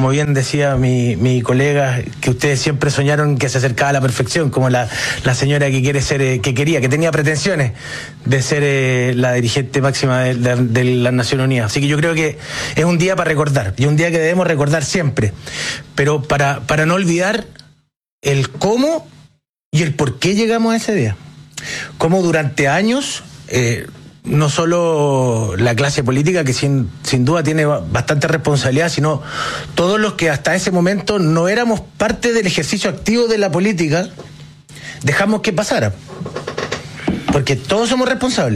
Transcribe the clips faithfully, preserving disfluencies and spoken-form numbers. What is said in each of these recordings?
como bien decía mi, mi colega, que ustedes siempre soñaron que se acercaba a la perfección, como la, la señora que quiere ser, eh, que quería, que tenía pretensiones de ser eh, la dirigente máxima de, de, de las Naciones Unidas. Así que yo creo que es un día para recordar, y un día que debemos recordar siempre, pero para, para no olvidar el cómo y el por qué llegamos a ese día. Cómo durante años, eh, no solo la clase política, que sin, sin duda tiene bastante responsabilidad, sino todos los que hasta ese momento no éramos parte del ejercicio activo de la política, dejamos que pasara. Porque todos somos responsables.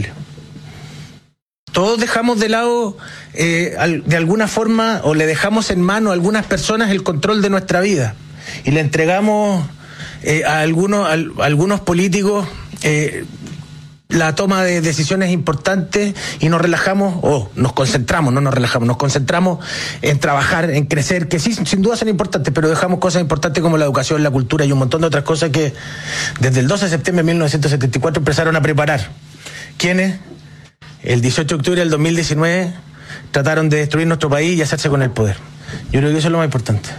Todos dejamos de lado, eh, de alguna forma, o le dejamos en mano a algunas personas el control de nuestra vida. Y le entregamos eh, a, algunos, a, a algunos políticos eh, la toma de decisiones importantes, y nos relajamos, o nos concentramos, no nos relajamos, nos concentramos en trabajar, en crecer, que sí, sin duda son importantes, pero dejamos cosas importantes como la educación, la cultura y un montón de otras cosas que desde el doce de septiembre de mil novecientos setenta y cuatro empezaron a preparar. ¿Quiénes? El dieciocho de octubre del dos mil diecinueve trataron de destruir nuestro país y hacerse con el poder. Yo creo que eso es lo más importante.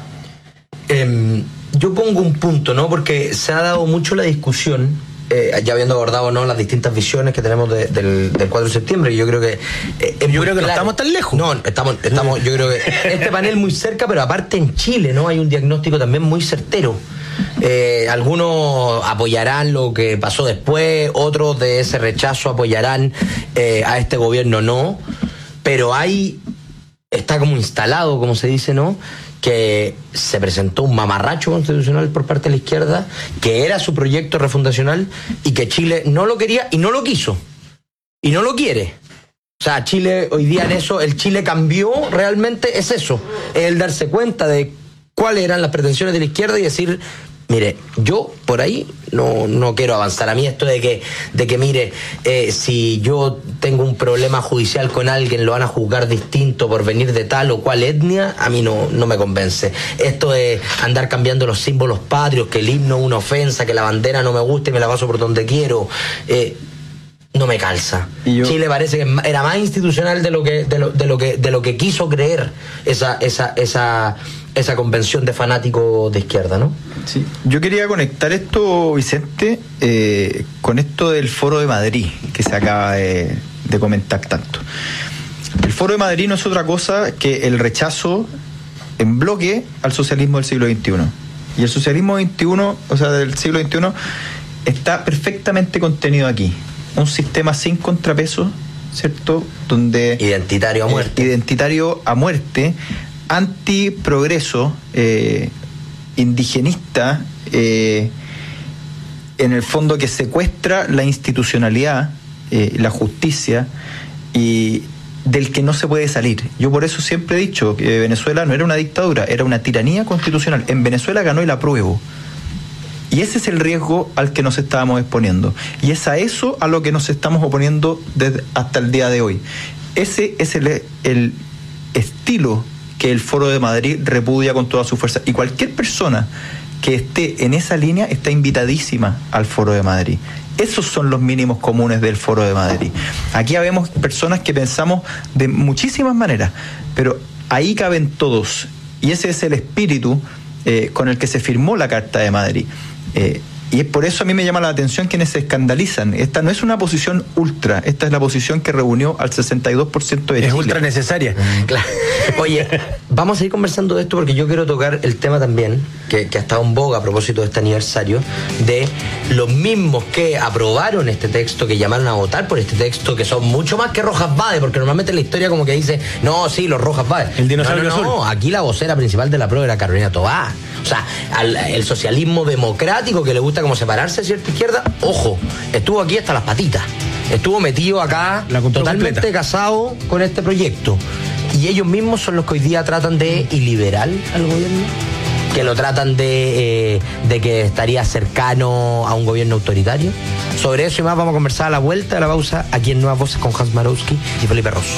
Eh, yo pongo un punto, ¿no? Porque se ha dado mucho la discusión, Eh, ya habiendo abordado, ¿no?, las distintas visiones que tenemos de, del, del cuatro de septiembre. Yo creo que eh, yo creo que claro. No estamos tan lejos. No, estamos, estamos yo creo que este panel muy cerca, pero aparte en Chile, ¿no?, hay un diagnóstico también muy certero. Eh, algunos apoyarán lo que pasó después, otros de ese rechazo apoyarán eh, a este gobierno, no, pero hay, está como instalado, como se dice, ¿no?, que se presentó un mamarracho constitucional por parte de la izquierda, que era su proyecto refundacional y que Chile no lo quería y no lo quiso y no lo quiere. O sea, Chile hoy día en eso, el Chile cambió realmente, es eso, el darse cuenta de cuáles eran las pretensiones de la izquierda y decir, mire, yo por ahí no, no quiero avanzar. A mí esto de que, de que mire, eh, si yo tengo un problema judicial con alguien, lo van a juzgar distinto por venir de tal o cual etnia, a mí no, no me convence. Esto de andar cambiando los símbolos patrios, que el himno es una ofensa, que la bandera no me gusta y me la paso por donde quiero, eh, no me calza. Yo... Chile parece que era más institucional de lo que, de lo, de lo que, de lo que quiso creer esa, esa, esa, esa convención de fanáticos de izquierda, ¿no? Sí. Yo quería conectar esto, Vicente, eh, con esto del Foro de Madrid, que se acaba de, de comentar tanto. El Foro de Madrid no es otra cosa que el rechazo en bloque al socialismo del siglo veintiuno. Y el socialismo veintiuno, o sea, del siglo veintiuno, está perfectamente contenido aquí. Un sistema sin contrapeso, ¿cierto? Donde identitario a muerte. Eh, identitario a muerte, antiprogreso, eh, indigenista, eh, en el fondo que secuestra la institucionalidad, eh, la justicia, y del que no se puede salir. Yo por eso siempre he dicho que Venezuela no era una dictadura, era una tiranía constitucional. En Venezuela ganó el apruebo. Y ese es el riesgo al que nos estábamos exponiendo. Y es a eso a lo que nos estamos oponiendo desde hasta el día de hoy. Ese es el, el estilo que el Foro de Madrid repudia con toda su fuerza. Y cualquier persona que esté en esa línea está invitadísima al Foro de Madrid. Esos son los mínimos comunes del Foro de Madrid. Aquí habemos personas que pensamos de muchísimas maneras, pero ahí caben todos. Y ese es el espíritu eh, con el que se firmó la Carta de Madrid. Eh, y es por eso a mí me llama la atención quienes se escandalizan. Esta no es una posición ultra, esta es la posición que reunió al sesenta y dos por ciento de Chile. Es ultra necesaria. Claro. Oye, vamos a seguir conversando de esto porque yo quiero tocar el tema también, que, que ha estado en boga a propósito de este aniversario, de los mismos que aprobaron este texto, que llamaron a votar por este texto, que son mucho más que Rojas Bade, porque normalmente la historia como que dice, no, sí, los Rojas Bade. El dinosaurio no, no, no, azul. Aquí la vocera principal de la prueba era Carolina Tobá. O sea, al, el socialismo democrático que le gusta como separarse de cierta izquierda, ojo, estuvo aquí hasta las patitas. Estuvo metido acá, totalmente completa. Casado con este proyecto. Y ellos mismos son los que hoy día tratan de iliberar al gobierno, que lo tratan de, eh, de que estaría cercano a un gobierno autoritario. Sobre eso y más vamos a conversar a la vuelta de la pausa aquí en Nuevas Voces con Hans Marowski y Felipe Rosso.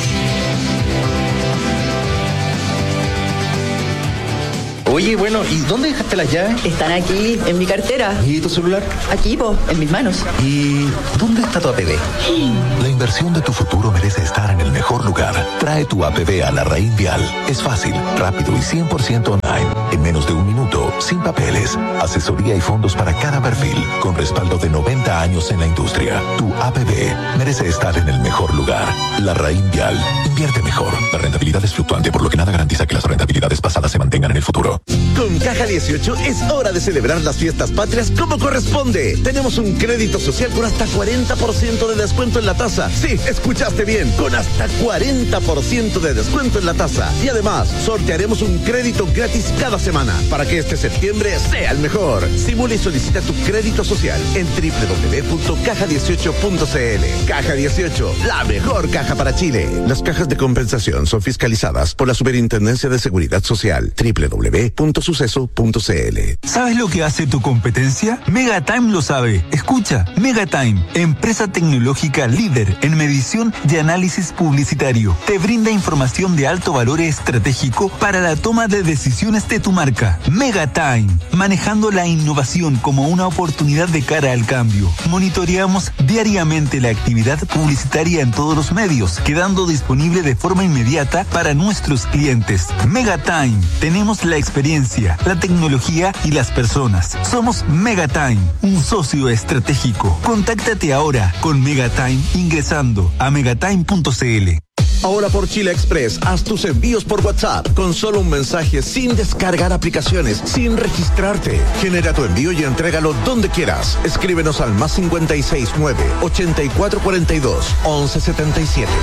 Oye, bueno, ¿y dónde dejaste las llaves? Están aquí, en mi cartera. ¿Y tu celular? Aquí, po, en mis manos. ¿Y dónde está tu A P B? La inversión de tu futuro merece estar en el mejor lugar. Trae tu A P B a la Raín Vial. Es fácil, rápido y cien por ciento Megatime. En menos de un minuto, sin papeles, asesoría y fondos para cada perfil, con respaldo de noventa años en la industria. Tu A P B merece estar en el mejor lugar. La Raín Vial. Invierte mejor. La rentabilidad es fluctuante, por lo que nada garantiza que las rentabilidades pasadas se mantengan en el futuro. Con Caja dieciocho es hora de celebrar las fiestas patrias como corresponde. Tenemos un crédito social con hasta cuarenta por ciento de descuento en la tasa. Sí, escuchaste bien, con hasta cuarenta por ciento de descuento en la tasa. Y además, sortearemos un crédito gratis cada semana para que este septiembre sea el mejor. Simula y solicita tu crédito social en doble u doble u doble u punto caja dieciocho punto c l. Caja dieciocho, la mejor caja para Chile. Las cajas de compensación son fiscalizadas por la Superintendencia de Seguridad Social. doble u doble u doble u punto suceso punto c l. ¿Sabes lo que hace tu competencia? Megatime lo sabe. Escucha, Megatime, empresa tecnológica líder en medición y análisis publicitario, te brinda información de alto valor estratégico para la toma de decisiones de tu marca. Megatime, manejando la innovación como una oportunidad de cara al cambio. Monitoreamos diariamente la actividad publicitaria en todos los medios, quedando disponible de forma inmediata para nuestros clientes. Megatime, tenemos la experiencia, la tecnología y las personas. Somos Megatime, un socio estratégico. Contáctate ahora con Megatime ingresando a megatime punto c l. Ahora por Chile Express, haz tus envíos por WhatsApp con solo un mensaje, sin descargar aplicaciones, sin registrarte. Genera tu envío y entrégalo donde quieras. Escríbenos al más cincuenta y seis nueve, ochenta y cuatro cuarenta y dos, once setenta y siete.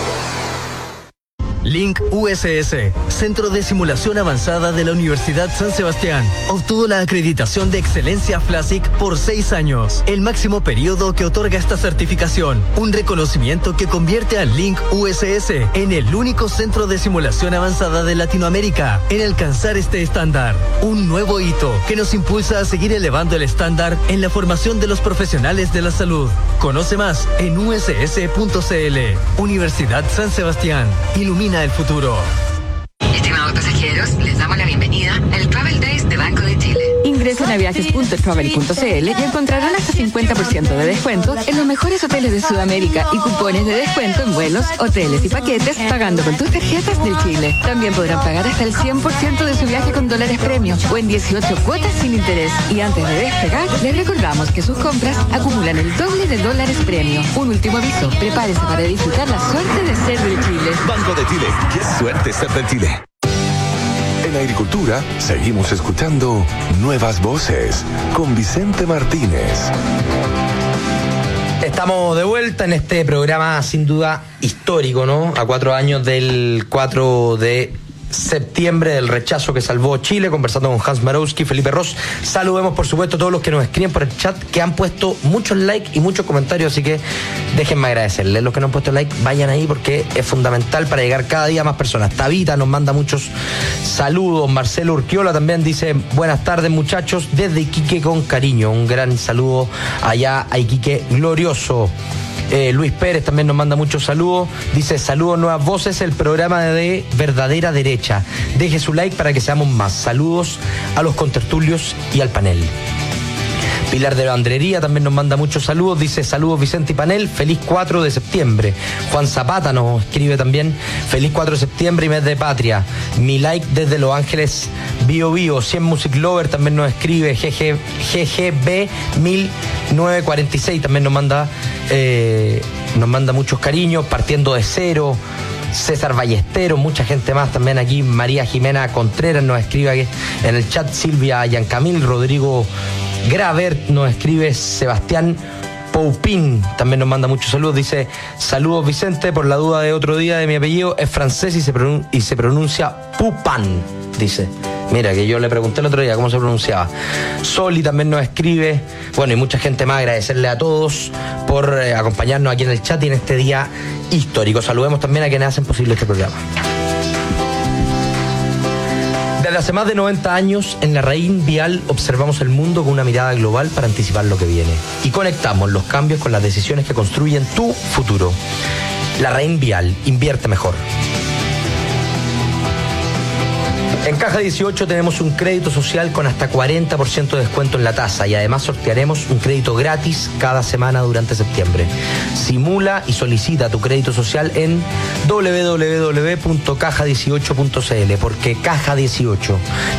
Link U S S, Centro de Simulación Avanzada de la Universidad San Sebastián, obtuvo la acreditación de excelencia FLASIC por seis años, el máximo periodo que otorga esta certificación, un reconocimiento que convierte a Link U S S en el único centro de simulación avanzada de Latinoamérica en alcanzar este estándar, un nuevo hito que nos impulsa a seguir elevando el estándar en la formación de los profesionales de la salud. Conoce más en u s s punto c l. Universidad San Sebastián, ilumina el futuro. Estimados pasajeros, les damos la bienvenida al Travel Days de Banco de Chile. Ingresen a viajes punto travel punto c l y encontrarán hasta cincuenta por ciento de descuento en los mejores hoteles de Sudamérica y cupones de descuento en vuelos, hoteles y paquetes pagando con tus tarjetas del Chile. También podrán pagar hasta el cien por ciento de su viaje con dólares premio o en dieciocho cuotas sin interés. Y antes de despegar, les recordamos que sus compras acumulan el doble de dólares premio. Un último aviso, prepárese para disfrutar la suerte de ser del Chile. Banco de Chile, qué suerte ser del Chile. En agricultura, seguimos escuchando Nuevas Voces con Vicente Martínez. Estamos de vuelta en este programa sin duda histórico, ¿no? A cuatro años del cuatro de septiembre, del rechazo que salvó Chile, conversando con Hans Marowski, Felipe Ross. Saludemos por supuesto a todos los que nos escriben por el chat, que han puesto muchos likes y muchos comentarios, así que déjenme agradecerles. Los que no han puesto like, vayan ahí porque es fundamental para llegar cada día a más personas. Tabita nos manda muchos saludos. Marcelo Urquiola también dice: buenas tardes muchachos, desde Iquique con cariño. Un gran saludo allá a Iquique glorioso. Eh, Luis Pérez también nos manda muchos saludos. Dice: saludos Nuevas Voces, el programa de verdadera derecha. Deje su like para que seamos más. Saludos a los contertulios y al panel. Pilar de la Andrería también nos manda muchos saludos. Dice: saludos Vicente y panel, feliz cuatro de septiembre. Juan Zapata nos escribe también: feliz cuatro de septiembre y mes de patria. Mi like desde Los Ángeles, Bio Bio. cien Music Lover también nos escribe. G G B mil novecientos cuarenta y seis también nos manda eh, nos manda muchos cariños. Partiendo de cero, César Ballesteros, mucha gente más también aquí. María Jimena Contreras nos escribe en el chat. Silvia Yancamil, Rodrigo Gravert nos escribe. Sebastián Poupin también nos manda muchos saludos. Dice: saludos Vicente, por la duda de otro día de mi apellido, es francés y se, pronun- y se pronuncia Pupan. Dice, mira, que yo le pregunté el otro día cómo se pronunciaba. Soli también nos escribe. Bueno, y mucha gente más. Agradecerle a todos por eh, acompañarnos aquí en el chat y en este día histórico. Saludemos también a quienes hacen posible este programa. Desde hace más de noventa años, en la Raín Vial observamos el mundo con una mirada global para anticipar lo que viene. Y conectamos los cambios con las decisiones que construyen tu futuro. La Raín Vial, invierte mejor. En Caja dieciocho tenemos un crédito social con hasta cuarenta por ciento de descuento en la tasa y además sortearemos un crédito gratis cada semana durante septiembre. Simula y solicita tu crédito social en doble u doble u doble u punto caja dieciocho punto c l porque Caja dieciocho,